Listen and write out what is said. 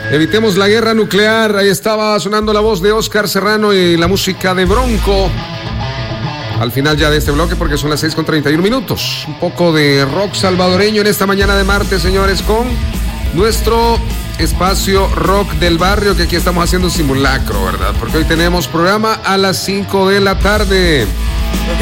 Evitemos la guerra nuclear. Ahí estaba sonando la voz de Oscar Serrano y la música de Bronco. Al final ya de este bloque, porque son las 6:31. Un poco de rock salvadoreño en esta mañana de martes, señores, con nuestro espacio rock del barrio, que aquí estamos haciendo simulacro, ¿verdad? Porque hoy tenemos programa a las 5 de la tarde.